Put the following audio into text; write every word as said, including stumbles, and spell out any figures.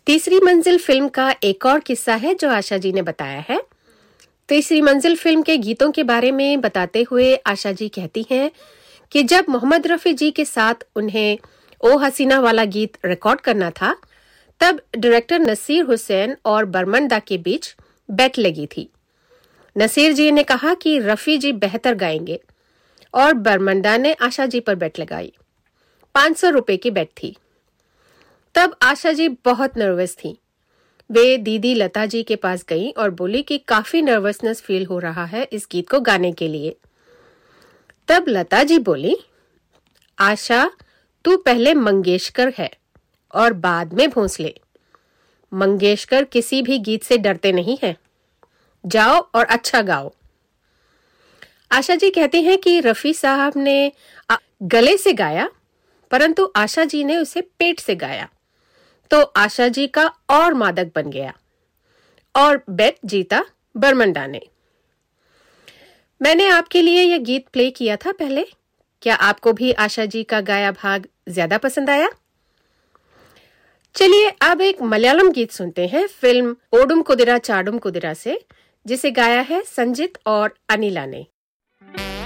तीसरी मंजिल फिल्म का एक और किस्सा है जो आशा जी ने बताया है। तीसरी मंजिल फिल्म के गीतों के बारे में बताते हुए आशा जी कहती हैं कि जब मोहम्मद रफी जी के साथ उन्हें ओ हसीना वाला गीत रिकॉर्ड करना था, तब डायरेक्टर नसीर हुसैन और बर्मन दा के बीच बेट लगी थी। नसीर जी ने कहा कि रफी जी बेहतर गाएंगे और बर्मन दा ने आशा जी पर बेट लगाई। पांच सौ रुपए की बेट थी। तब आशा जी बहुत नर्वस थी। वे दीदी लता जी के पास गईं और बोली कि काफी नर्वसनेस फील हो रहा है इस गीत को गाने के लिए। तब लता जी बोली, आशा तू पहले मंगेशकर है और बाद में भोंसले। मंगेशकर किसी भी गीत से डरते नहीं हैं। जाओ और अच्छा गाओ। आशा जी कहती हैं कि रफी साहब ने गले से गाया, परंतु आशा जी ने उसे पेट से गाया, तो आशा जी का और मादक बन गया और बेट जीता बर्मन दा ने। मैंने आपके लिए यह गीत प्ले किया था पहले। क्या आपको भी आशा जी का गाया भाग ज्यादा पसंद आया? चलिए अब एक मलयालम गीत सुनते हैं फिल्म ओडुम कुदिरा चाडुम कुदिरा से, जिसे गाया है संजीत और अनिला ने।